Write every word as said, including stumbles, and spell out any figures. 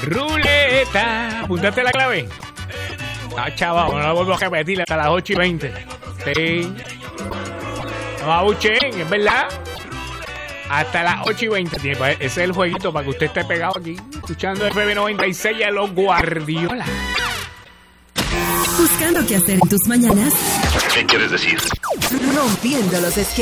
Ruleta. ¿Apuntaste la clave? Ah, chaval, no la vuelvo a repetir hasta las ocho y veinte. Sí. No abuchen, es verdad. Hasta las ocho y veinte. Ese es el jueguito para que usted esté pegado aquí, escuchando F M noventa y seis a los Guardiola. ¿Buscando qué hacer en tus mañanas? ¿Qué quieres decir? Rompiendo los esquemas.